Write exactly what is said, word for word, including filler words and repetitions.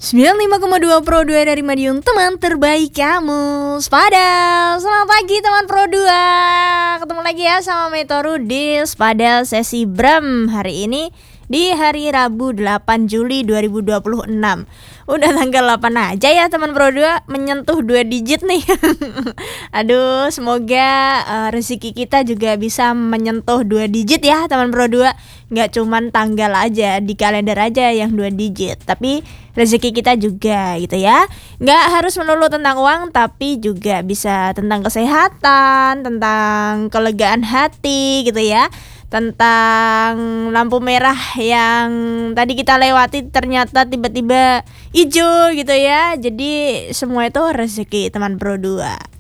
sembilan puluh lima koma dua Pro dua dari Madiun, teman terbaik kamu. Spadal, selamat pagi teman Pro dua. Ketemu lagi ya sama Metoru di Spadal sesi Bram. Hari ini di hari Rabu delapan Juli dua ribu dua puluh enam. Udah tanggal delapan aja ya teman Pro dua, menyentuh dua digit nih. Aduh, semoga uh, rezeki kita juga bisa menyentuh dua digit ya teman Pro dua. Nggak cuman tanggal aja, di kalender aja yang dua digit, tapi rezeki kita juga gitu ya. Nggak harus melulu tentang uang, tapi juga bisa tentang kesehatan, tentang kelegaan hati gitu ya, tentang lampu merah yang tadi kita lewati ternyata tiba-tiba hijau gitu ya. Jadi semua itu rezeki teman Pro dua.